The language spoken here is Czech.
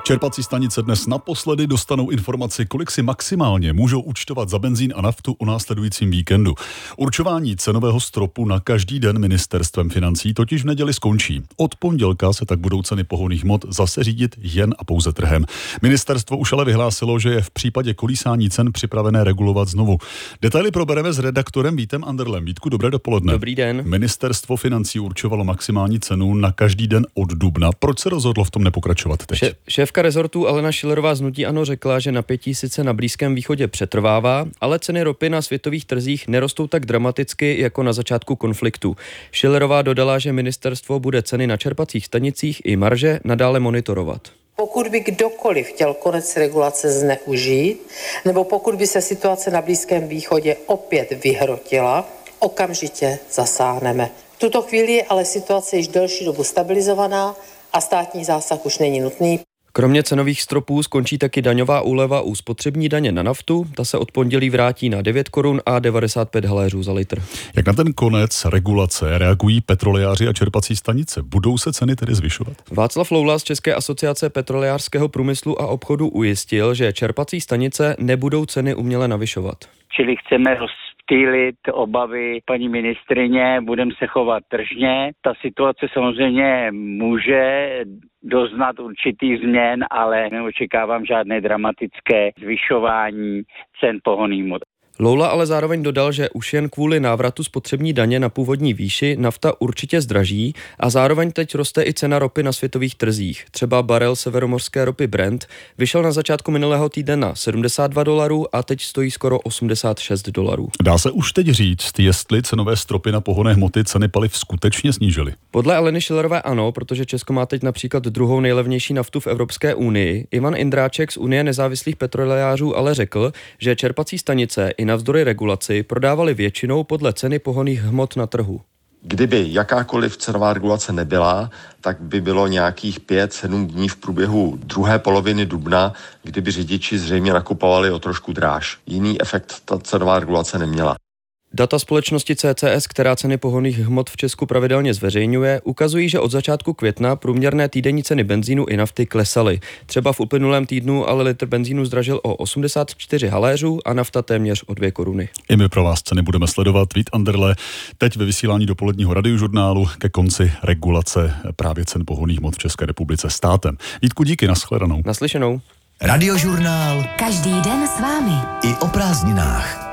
Čerpací stanice dnes naposledy dostanou informaci, kolik si maximálně můžou účtovat za benzín a naftu o následujícím víkendu. Určování cenového stropu na každý den ministerstvem financí totiž v neděli skončí. Od pondělka se tak budou ceny pohonných hmot zase řídit jen a pouze trhem. Ministerstvo už ale vyhlásilo, že je v případě kolísání cen připravené regulovat znovu. Detaily probereme s redaktorem Vítem Anderlem. Vítku, dobré dopoledne. Dobrý den. Ministerstvo financí určovalo maximální cenu na každý den od dubna. Proč se rozhodlo v tom nepokračovat teď? Šéfka rezortu Alena Schillerová z hnutí ANO řekla, že napětí sice na Blízkém východě přetrvává, ale ceny ropy na světových trzích nerostou tak dramaticky jako na začátku konfliktu. Schillerová dodala, že ministerstvo bude ceny na čerpacích stanicích i marže nadále monitorovat. Pokud by kdokoliv chtěl konec regulace zneužít, nebo pokud by se situace na Blízkém východě opět vyhrotila, okamžitě zasáhneme. V tuto chvíli je ale situace již delší dobu stabilizovaná a státní zásah už není nutný. Kromě cenových stropů skončí taky daňová úleva u spotřební daně na naftu. Ta se od pondělí vrátí na 9 korun a 95 haléřů za litr. Jak na ten konec regulace reagují petrolejáři a čerpací stanice? Budou se ceny tedy zvyšovat? Václav Loula z České asociace petrolejářského průmyslu a obchodu ujistil, že čerpací stanice nebudou ceny uměle navyšovat. Čili chceme rozptýlit obavy paní ministryně, budeme se chovat tržně. Ta situace samozřejmě může doznat určitých změn, ale neočekávám žádné dramatické zvyšování cen pohonných hmot. Loula ale zároveň dodal, že už jen kvůli návratu spotřební daně na původní výši nafta určitě zdraží a zároveň teď roste i cena ropy na světových trzích. Třeba barel severomořské ropy Brent vyšel na začátku minulého týdne na $72 a teď stojí skoro $86. Dá se už teď říct, jestli cenové stropy na pohonné hmoty ceny paliv skutečně snížily? Podle Aleny Schillerové ano, protože Česko má teď například druhou nejlevnější naftu v Evropské unii. Ivan Indráček z Unie nezávislých petrolejářů ale řekl, že čerpací stanice i navzdory regulaci prodávali většinou podle ceny pohonných hmot na trhu. Kdyby jakákoliv cenová regulace nebyla, tak by bylo nějakých 5-7 dní v průběhu druhé poloviny dubna, kdyby řidiči zřejmě nakupovali o trošku dráž. Jiný efekt ta cenová regulace neměla. Data společnosti CCS, která ceny pohonných hmot v Česku pravidelně zveřejňuje, ukazují, že od začátku května průměrné týdenní ceny benzínu i nafty klesaly. Třeba v uplynulém týdnu ale litr benzínu zdražil o 84 haléřů a nafta téměř o 2 koruny. I my pro vás ceny budeme sledovat. Vít Anderle, teď ve vysílání dopoledního radiožurnálu ke konci regulace právě cen pohonných hmot v České republice státem. Vítku, díky, nashledanou. Naslyšenou. Radiožurnál. Každý den s vámi. I o prázdninách.